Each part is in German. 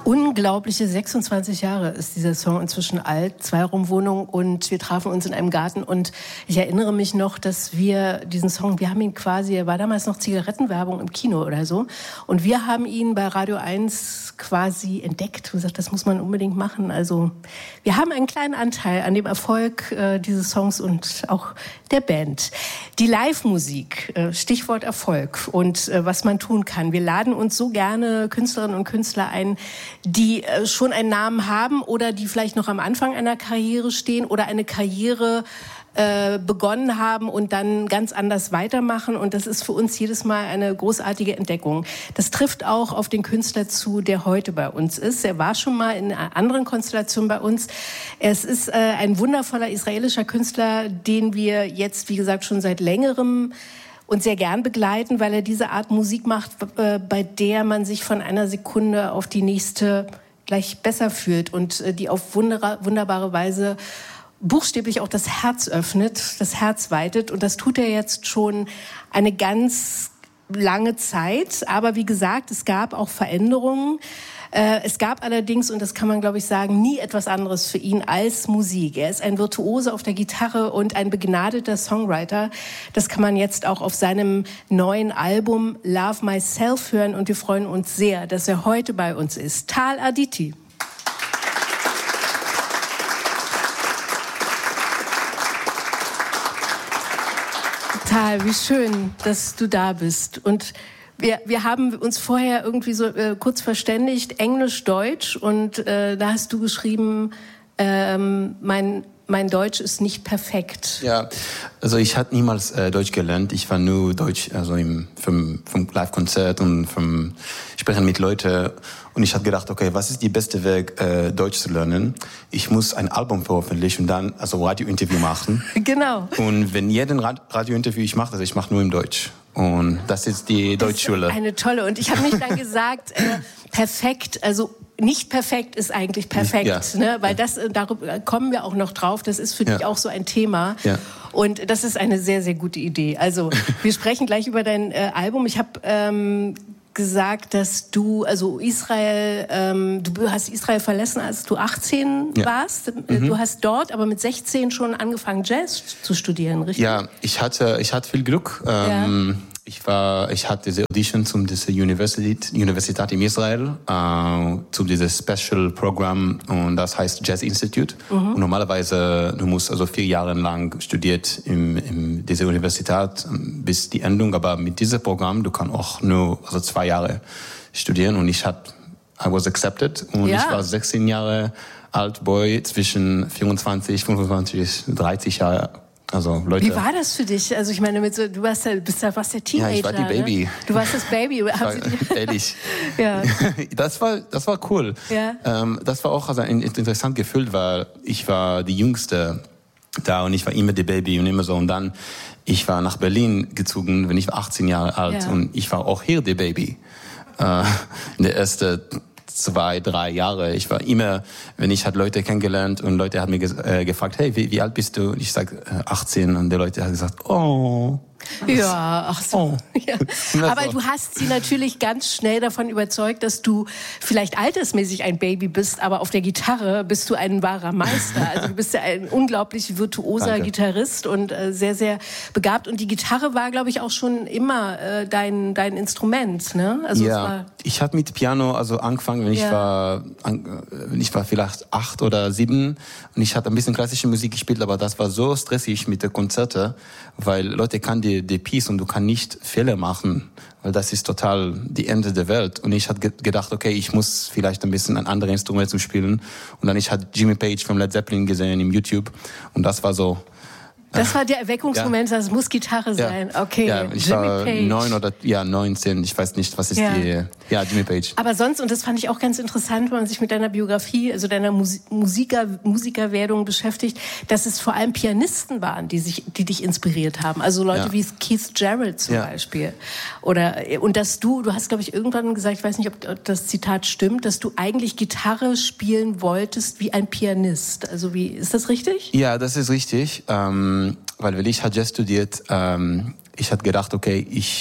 Unglaubliche 26 Jahre ist dieser Song inzwischen alt, Zweiraumwohnung, und wir trafen uns in einem Garten und ich erinnere mich noch, dass wir diesen Song, wir haben ihn quasi, er war damals noch Zigarettenwerbung im Kino oder so, und wir haben ihn bei Radio 1 quasi entdeckt und gesagt, das muss man unbedingt machen. Also wir haben einen kleinen Anteil an dem Erfolg dieses Songs und auch der Band. Die Live-Musik, Stichwort Erfolg und was man tun kann. Wir laden uns so gerne Künstlerinnen und Künstler ein, die schon einen Namen haben oder die vielleicht noch am Anfang einer Karriere stehen oder eine Karriere begonnen haben und dann ganz anders weitermachen. Und das ist für uns jedes Mal eine großartige Entdeckung. Das trifft auch auf den Künstler zu, der heute bei uns ist. Er war schon mal in einer anderen Konstellation bei uns. Es ist ein wundervoller israelischer Künstler, den wir jetzt, wie gesagt, schon seit längerem und sehr gern begleiten, weil er diese Art Musik macht, bei der man sich von einer Sekunde auf die nächste gleich besser fühlt und die auf wunderbare Weise buchstäblich auch das Herz öffnet, das Herz weitet. Und das tut er jetzt schon eine ganz lange Zeit. Aber wie gesagt, es gab auch Veränderungen. Es gab allerdings, und das kann man, glaube ich, sagen, nie etwas anderes für ihn als Musik. Er ist ein Virtuose auf der Gitarre und ein begnadeter Songwriter. Das kann man jetzt auch auf seinem neuen Album Love Myself hören. Und wir freuen uns sehr, dass er heute bei uns ist. Tal Aditi. Tal, wie schön, dass du da bist. Und wir haben uns vorher irgendwie so kurz verständigt, Englisch, Deutsch. Und da hast du geschrieben, mein Deutsch ist nicht perfekt. Ja, also ich hatte niemals Deutsch gelernt. Ich war nur Deutsch, also vom Live-Konzert und vom Sprechen mit Leuten. Und ich hatte gedacht, okay, was ist die beste Weg, Deutsch zu lernen? Ich muss ein Album veröffentlichen und dann also Radiointerview machen. Genau. Und wenn jeden Radiointerview ich mache, also ich mache nur im Deutsch. Und das ist die Deutschschule. Eine tolle. Und ich habe mich dann gesagt, perfekt, also nicht perfekt ist eigentlich perfekt, ja. Ne? Weil das, darüber kommen wir auch noch drauf, das ist für dich auch so ein Thema. Ja. Und das ist eine sehr, sehr gute Idee. Also wir sprechen gleich über dein Album. Ich habe gesagt, dass du, also Israel, du hast Israel verlassen, als du 18 warst. Du hast dort aber mit 16 schon angefangen, Jazz zu studieren, richtig? Ja, ich hatte viel Glück. Ich hatte diese Audition zu dieser Universität in Israel, zu diesem Special Programm, und das heißt Jazz Institute. Und normalerweise, du musst also 4 Jahre lang studiert in dieser Universität bis die Endung, aber mit diesem Programm, du kannst auch nur 2 Jahre studieren, und I was accepted, und ich war 16 Jahre alt, Boy, zwischen 24, 25, 30 Jahre. Also Leute. Wie war das für dich? Also ich meine, du warst der Teenager. Ja, ich war die Baby. Ne? Du warst das Baby. Ehrlich. Ja. Das war cool. Ja. Das war auch ein interessantes Gefühl, weil ich war die Jüngste da und ich war immer die Baby und immer so. Und dann, ich war nach Berlin gezogen, wenn ich war 18 Jahre alt, und ich war auch hier die Baby. In der ersten 2, 3 Jahre. Ich war immer, wenn ich Leute kennengelernt und Leute haben mir gefragt, hey, wie alt bist du? Und ich sag 18, und die Leute haben gesagt, oh. Ja, ach so. Oh. Ja. Aber du hast sie natürlich ganz schnell davon überzeugt, dass du vielleicht altersmäßig ein Baby bist, aber auf der Gitarre bist du ein wahrer Meister. Also du bist ja ein unglaublich virtuoser Gitarrist und sehr, sehr begabt. Und die Gitarre war, glaube ich, auch schon immer dein Instrument, ne? Also ja, ich habe mit Piano angefangen, wenn ich war vielleicht 8 oder 7, und ich hatte ein bisschen klassische Musik gespielt, aber das war so stressig mit den Konzerten, weil Leute kann die Piece und du kannst nicht Fehler machen, weil das ist total die Ende der Welt. Und ich hatte gedacht, okay, ich muss vielleicht ein bisschen ein anderes Instrument zu spielen. Und dann ich hatte Jimmy Page von Led Zeppelin gesehen im YouTube, und das war so. Das war der Erweckungsmoment, das muss Gitarre sein. Okay, ja, ich war 9 oder 19, ich weiß nicht, was ist Jimmy Page. Aber sonst, und das fand ich auch ganz interessant, wenn man sich mit deiner Biografie, also deiner Musikerwerdung beschäftigt, dass es vor allem Pianisten waren, die dich inspiriert haben. Also Leute wie Keith Jarrett zum Beispiel. Und dass du hast, glaube ich, irgendwann gesagt, ich weiß nicht, ob das Zitat stimmt, dass du eigentlich Gitarre spielen wolltest wie ein Pianist. Also ist das richtig? Ja, das ist richtig. Weil ich hatte Jazz studiert, ich hatte gedacht, okay, ich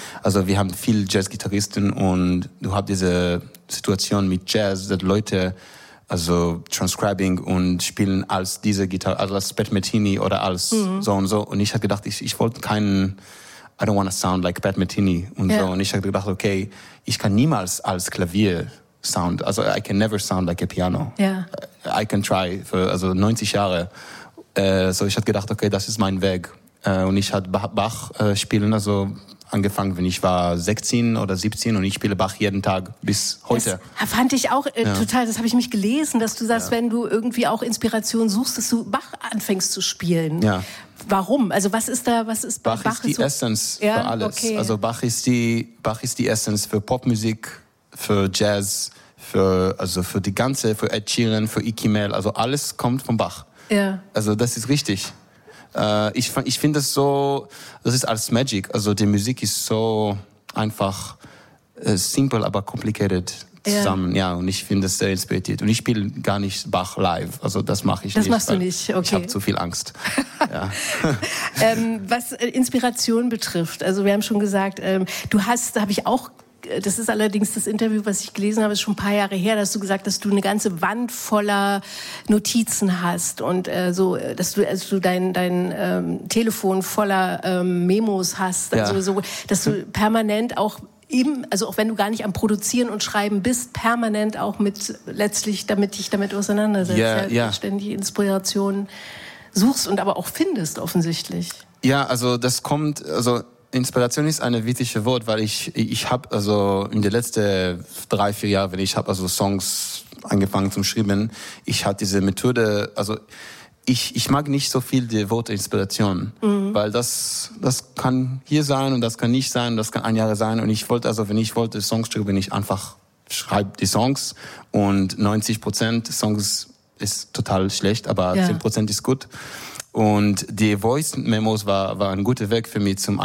also wir haben viele Jazzgitarristen und du hast diese Situation mit Jazz, dass Leute also transcribing und spielen als diese Gitarre, also als Pat Metheny oder als so und so. Und ich habe gedacht, ich wollte keinen, I don't want to sound like Pat Metheny und so. Und ich habe gedacht, okay, ich kann niemals als Klavier sound, also I can never sound like a piano. Ja. I can try für also 90 Jahre. So ich habe gedacht, okay, das ist mein Weg. Und ich hatte Bach spielen, also angefangen, wenn ich war 16 oder 17 und ich spiele Bach jeden Tag bis heute. Das fand ich auch total, das habe ich mich gelesen, dass du sagst, wenn du irgendwie auch Inspiration suchst, dass du Bach anfängst zu spielen. Ja. Warum? Also was ist bei Bach ist die Essence für alles. Okay. Also Bach ist die Essence für Popmusik, für Jazz, für die ganze, für Ed Sheeran, für Iki Mel, also alles kommt von Bach. Ja. Also das ist richtig. Ich finde das so, das ist als Magic. Also die Musik ist so einfach simple, aber complicated zusammen. Ja, und ich finde das sehr inspiriert. Und ich spiele gar nicht Bach live. Also das mache ich nicht. Das machst du nicht, okay. Ich habe zu viel Angst. Ja. Was Inspiration betrifft, also wir haben schon gesagt, du hast, habe ich auch, das ist allerdings das Interview, was ich gelesen habe, ist schon ein paar Jahre her, dass du gesagt hast, dass du eine ganze Wand voller Notizen hast und dass du dein Telefon voller Memos hast, also so, dass du permanent auch eben, also auch wenn du gar nicht am Produzieren und Schreiben bist, permanent auch dich damit auseinandersetzt, ständig Inspiration suchst und aber auch findest offensichtlich. Ja, also das kommt, also Inspiration ist ein wichtiges Wort, weil ich habe also in den letzten 3-4 Jahren, wenn ich habe also Songs angefangen zu schreiben, ich hatte diese Methode, also ich mag nicht so viel die Worte Inspiration, weil das kann hier sein und das kann nicht sein, das kann ein Jahr sein und ich wollte also, wenn ich wollte Songs schreiben, ich einfach schreibe die Songs und 90% Songs ist total schlecht, aber 10% ist gut. Und die Voice-Memos war ein guter Weg für mich, zum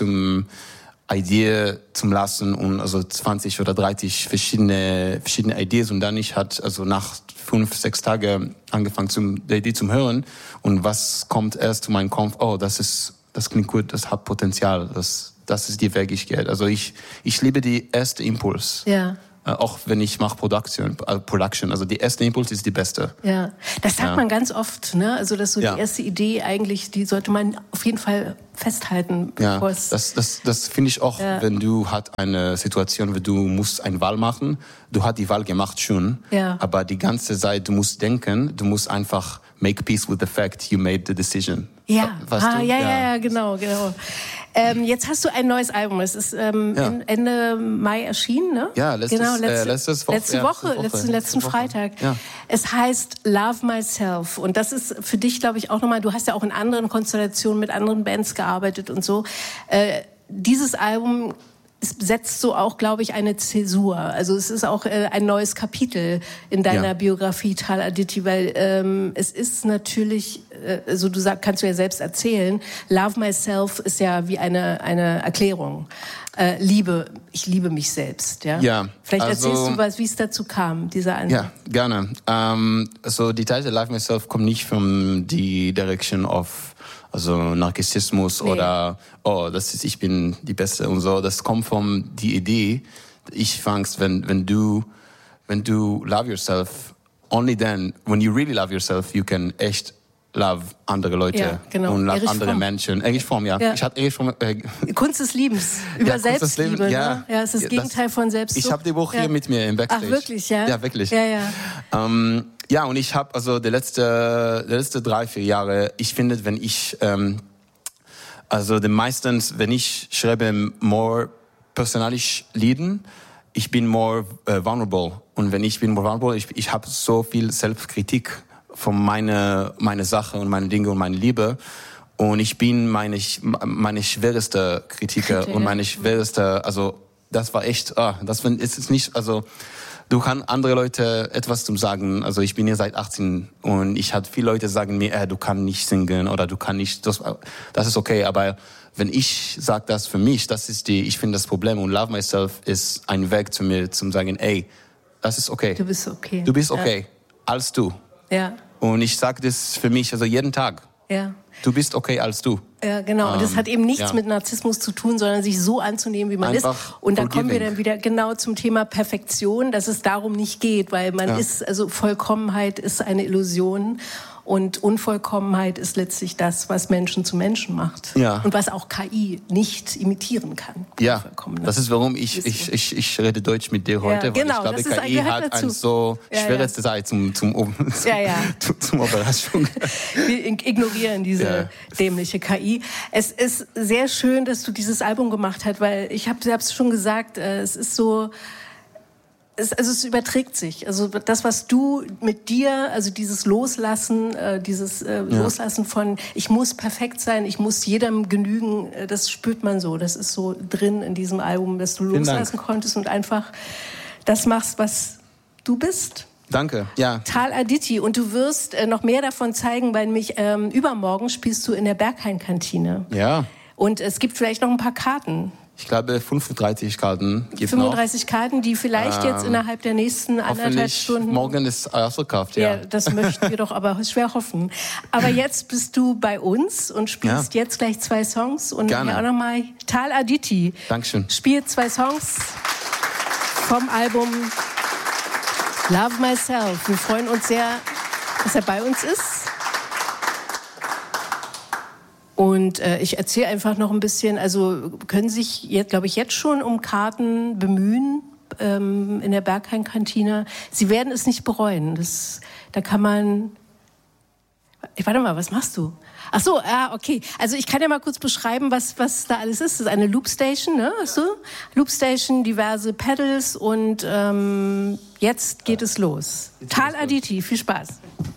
Idee zu lassen und also 20 oder 30 verschiedene Ideen und dann ich hatte also nach 5-6 Tagen angefangen die Idee zu hören und was kommt erst zu meinem Kopf, das klingt gut, das hat Potenzial, das ist die Weg ich gehe. Also ich liebe die erste Impuls. Ja. Auch wenn ich mache Production, also die erste Impuls ist die beste. Ja, das sagt man ganz oft, ne? Also dass so die erste Idee eigentlich, die sollte man auf jeden Fall festhalten. Ja, das finde ich auch, wenn du hast eine Situation, wo du musst eine Wahl machen, du hast die Wahl gemacht schon, aber die ganze Zeit, du musst denken, du musst einfach make peace with the fact you made the decision. Ja, genau. Jetzt hast du ein neues Album. Es ist Ende Mai erschienen, ne? Ja, letzte Woche. Letzten Freitag. Ja. Es heißt Love Myself. Und das ist für dich, glaube ich, auch nochmal, du hast ja auch in anderen Konstellationen mit anderen Bands gearbeitet und so. Dieses Album setzt so auch, glaube ich, eine Zäsur. Also es ist auch ein neues Kapitel in deiner Biografie, Tal Aditi, weil es ist natürlich, also kannst du ja selbst erzählen, Love Myself ist ja wie eine Erklärung. Ich liebe mich selbst. Ja? Vielleicht erzählst du was, wie es dazu kam, dieser Ansatz. Ja, gerne. Also die Titel Love Myself kommt nicht von die Direction of Narzissmus oder ich bin die Beste und so. Das kommt von die Idee. Ich fang's, wenn du love yourself, only then, when you really love yourself, you can echt love andere Leute und love andere Menschen. Erich Fromm, ja. Ich hatte Erich Fromm. Kunst des Liebens über Selbstliebe. Ja, es ist das Gegenteil von Selbstsucht. Ich habe die Buch hier mit mir im Backstage. Ach wirklich, ja? Ja, wirklich. Ja. Und ich habe also die letzte 3-4 Jahre, ich finde, wenn ich meistens, wenn ich schreibe more persönlich Lieden, ich bin more vulnerable. Und wenn ich bin more vulnerable, ich habe so viel Selbstkritik von meine Sache und meine Dinge und meine Liebe. Und ich bin meine schwerste Kritiker und meine schwerste, also das war echt, ist es nicht, also du kannst andere Leute etwas zum sagen. Also ich bin hier seit 18 und ich hatte viele Leute sagen mir, du kannst nicht singen oder du kannst nicht, das ist okay, aber wenn ich sage das für mich, ich finde das Problem und Love Myself ist ein Weg zu mir, zum sagen, das ist okay. Du bist okay. Du bist okay, als du. Ja. Und ich sage das für mich, also jeden Tag. Ja. Du bist okay als du. Ja, genau. Und das hat eben nichts mit Narzissmus zu tun, sondern sich so anzunehmen, wie man einfach ist. Und da kommen wir dann wieder genau zum Thema Perfektion, dass es darum nicht geht, weil man ist, also Vollkommenheit ist eine Illusion. Und Unvollkommenheit ist letztlich das, was Menschen zu Menschen macht. Ja. Und was auch KI nicht imitieren kann. Ja, das ist, warum ich rede Deutsch mit dir heute. Ja, genau, weil ich glaube, KI hat eine so schwere Zeit zum Überraschung. Wir ignorieren diese dämliche KI. Es ist sehr schön, dass du dieses Album gemacht hast, weil ich habe es schon gesagt, es ist so... Es überträgt sich. Also das, was du mit dir, also dieses Loslassen, Loslassen von, ich muss perfekt sein, ich muss jedem genügen, das spürt man so. Das ist so drin in diesem Album, dass du loslassen konntest und einfach das machst, was du bist. Danke, ja. Tal Aditi. Und du wirst noch mehr davon zeigen, weil übermorgen spielst du in der Berghain-Kantine. Ja. Und es gibt vielleicht noch ein paar Karten. Ich glaube, 35 Karten gibt es 35 noch. Karten, die vielleicht jetzt innerhalb der nächsten 1,5 Stunden... Morgen ist ausverkauft, ja. Ja, das möchten wir doch aber schwer hoffen. Aber jetzt bist du bei uns und spielst jetzt gleich 2 Songs. Und hier auch nochmal Tal Aditi. Dankeschön. Spielt 2 Songs vom Album Love Myself. Wir freuen uns sehr, dass er bei uns ist. Und ich erzähle einfach noch ein bisschen, also können sich jetzt, glaube ich, jetzt schon um Karten bemühen in der Berghain-Kantine. Sie werden es nicht bereuen. Da kann man... Warte mal, was machst du? Ach so, okay. Also ich kann ja mal kurz beschreiben, was da alles ist. Das ist eine Loopstation, ne? Hast du? Loopstation, diverse Pedals und jetzt geht es los. Tal Aditi, viel Spaß.